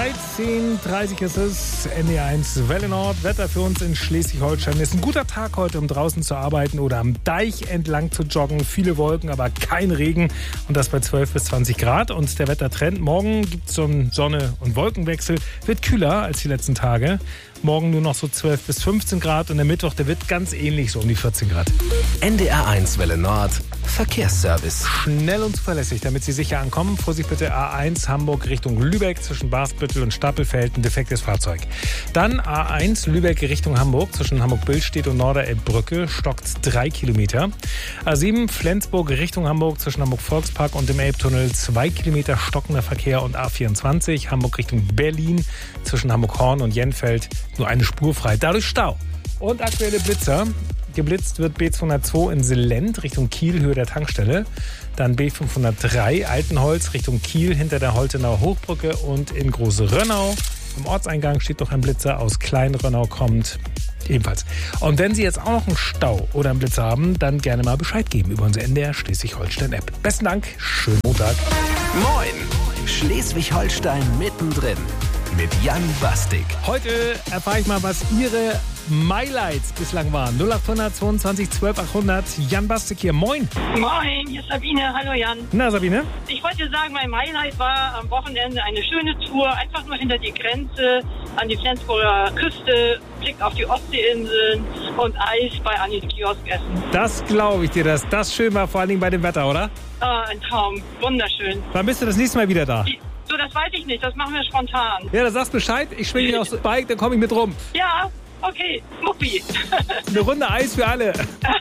13:30 ist es, NDR1 Welle Nord. Wetter für uns in Schleswig-Holstein. Ist ein guter Tag heute, um draußen zu arbeiten oder am Deich entlang zu joggen. Viele Wolken, aber kein Regen. Und das bei 12 bis 20 Grad. Und der Wettertrend: morgen gibt es so einen Sonne- und Wolkenwechsel. Wird kühler als die letzten Tage. Morgen nur noch so 12 bis 15 Grad. Und der Mittwoch, der wird ganz ähnlich, so um die 14 Grad. NDR1 Welle Nord. Verkehrsservice. Schnell und zuverlässig, damit Sie sicher ankommen. Vorsicht bitte, A1 Hamburg Richtung Lübeck zwischen Barsbüttel und Stapelfeld, ein defektes Fahrzeug. Dann A1 Lübeck Richtung Hamburg zwischen Hamburg-Billstedt und Norderelbbrücke, stockt 3 Kilometer. A7 Flensburg Richtung Hamburg zwischen Hamburg-Volkspark und dem Elbtunnel 2 Kilometer stockender Verkehr. Und A24 Hamburg Richtung Berlin zwischen Hamburg-Horn und Jenfeld nur eine Spur frei. Dadurch Stau. Und aktuelle Blitzer. Geblitzt wird B202 in Sellent Richtung Kiel, Höhe der Tankstelle. Dann B503 Altenholz Richtung Kiel hinter der Holtenauer Hochbrücke und in Große Rönnau. Am Ortseingang steht noch ein Blitzer aus Klein-Rönnau kommt ebenfalls. Und wenn Sie jetzt auch noch einen Stau oder einen Blitzer haben, dann gerne mal Bescheid geben über unsere NDR Schleswig-Holstein-App. Besten Dank, schönen Montag. Moin! Schleswig-Holstein mittendrin mit Jan Bastik. Heute erfahre ich mal, was Ihre MyLights bislang waren. 0800 22 12 800. Jan Bastik hier. Moin. Moin, hier ist Sabine. Hallo Jan. Na, Sabine? Ich wollte sagen, mein Highlight war am Wochenende eine schöne Tour, einfach nur hinter die Grenze, an die Flensburger Küste, Blick auf die Ostseeinseln und Eis bei Anis Kiosk essen. Das glaube ich dir, dass das schön war, vor allen Dingen bei dem Wetter, oder? Ein Traum, wunderschön. Wann bist du das nächste Mal wieder da? So, das weiß ich nicht, das machen wir spontan. Ja, dann sagst Bescheid, ich schwinge dich aufs Bike, dann komme ich mit rum. Ja, okay, Muppi. Eine Runde Eis für alle.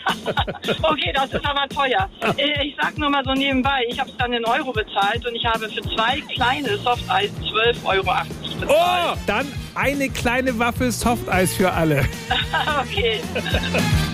Okay, das ist aber teuer. Ich sag nur mal so nebenbei, ich habe es dann in Euro bezahlt und ich habe für 2 kleine Softeis 12,80 Euro bezahlt. Oh, dann eine kleine Waffel Softeis für alle. Okay.